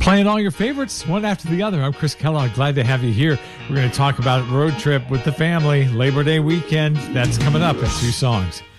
Playing all your favorites, one after the other. I'm Chris Kellogg. Glad to have you here. We're going to talk about road trip with the family, Labor Day weekend. That's coming up in 2 songs.